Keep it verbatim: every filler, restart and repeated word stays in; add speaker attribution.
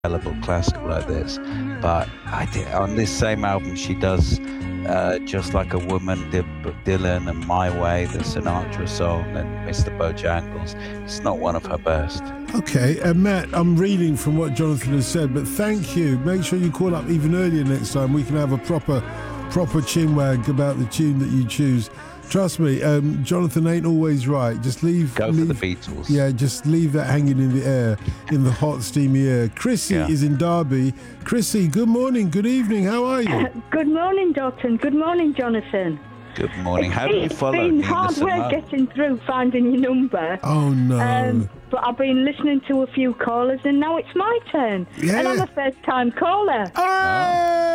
Speaker 1: incredible classic like this. But I think on this same album, she does uh, Just Like a Woman, D- Dylan, and My Way, the Sinatra song, and Mister Bojangles. It's not one of her best.
Speaker 2: Okay, uh, Matt, I'm reading from what Jonathan has said, but thank you. Make sure you call up even earlier next time. We can have a proper, proper chinwag about the tune that you choose. Trust me, um, Jonathan ain't always right. Just leave...
Speaker 1: Go
Speaker 2: leave,
Speaker 1: for the Beatles.
Speaker 2: Yeah, just leave that hanging in the air, in the hot, steamy air. Chrissy
Speaker 1: Yeah.
Speaker 2: is in Derby. Chrissy, good morning, good evening, how are you?
Speaker 3: Good morning, Dalton. Good morning, Jonathan.
Speaker 1: Good morning. How do you follow
Speaker 3: It's been
Speaker 1: Nina
Speaker 3: hard work
Speaker 1: Simone?
Speaker 3: getting through, finding your number.
Speaker 2: Oh, no.
Speaker 3: Um, but I've been listening to a few callers, and now it's my turn.
Speaker 2: Yeah.
Speaker 3: And I'm a first-time caller.
Speaker 2: Ah!